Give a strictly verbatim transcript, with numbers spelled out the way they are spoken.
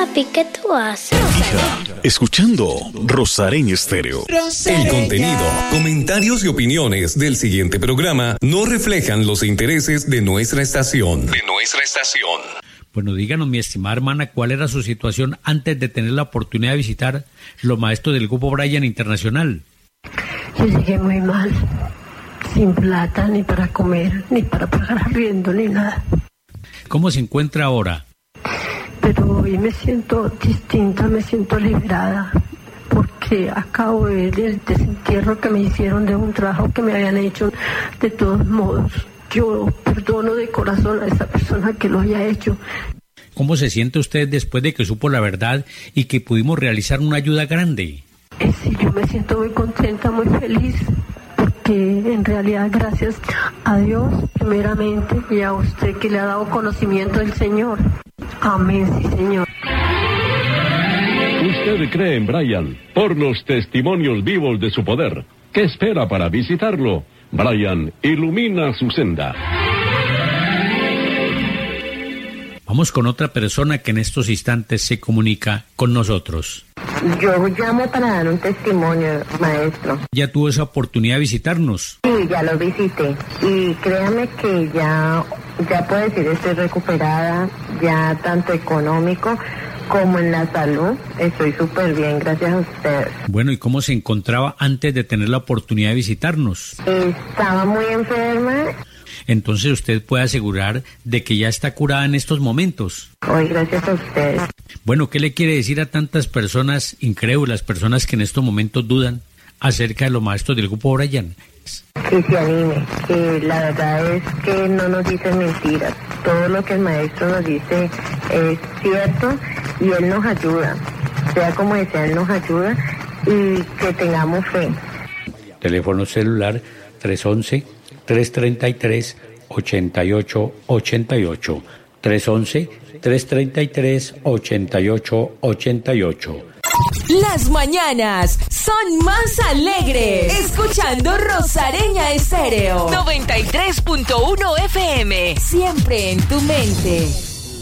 Papi, ¿qué tú haces? Hija, escuchando Rosareña Estéreo. El contenido, comentarios y opiniones del siguiente programa no reflejan los intereses de nuestra estación. De nuestra estación. Bueno, díganos, mi estimada hermana, ¿cuál era su situación antes de tener la oportunidad de visitar los maestros del Grupo Brian Internacional? Yo llegué muy mal, sin plata, ni para comer, ni para pagar arriendo, ni nada. ¿Cómo se encuentra ahora? Pero hoy me siento distinta, me siento liberada, porque acabo de ver el desentierro que me hicieron de un trabajo que me habían hecho. De todos modos, yo perdono de corazón a esa persona que lo haya hecho. ¿Cómo se siente usted después de que supo la verdad y que pudimos realizar una ayuda grande? Eh, sí, yo me siento muy contenta, muy feliz, porque en realidad gracias a Dios primeramente y a usted que le ha dado conocimiento del Señor. Amén, sí, Señor. Usted cree en Brian por los testimonios vivos de su poder. ¿Qué espera para visitarlo? Brian ilumina su senda. Vamos con otra persona que en estos instantes se comunica con nosotros. Yo llamo para dar un testimonio, maestro. ¿Ya tuvo esa oportunidad de visitarnos? Sí, ya lo visité. Y créame que ya, ya puedo decir, estoy recuperada, ya tanto económico como en la salud. Estoy súper bien, gracias a ustedes. Bueno, ¿y cómo se encontraba antes de tener la oportunidad de visitarnos? Estaba muy enferma. Entonces usted puede asegurar de que ya está curada en estos momentos. Hoy, gracias a ustedes. Bueno, ¿qué le quiere decir a tantas personas incrédulas, personas que en estos momentos dudan acerca de los maestros del Grupo Brian? Que se anime, que la verdad es que no nos dicen mentiras. Todo lo que el maestro nos dice es cierto y él nos ayuda. Sea como sea, él nos ayuda y que tengamos fe. Teléfono celular tres once, tres treinta y tres, ochenta y ocho ochenta y ocho. tres once, tres treinta y tres, ochenta y ocho ochenta y ocho. Las mañanas son más alegres. Escuchando Rosareña Estéreo noventa y tres punto uno F M. Siempre en tu mente.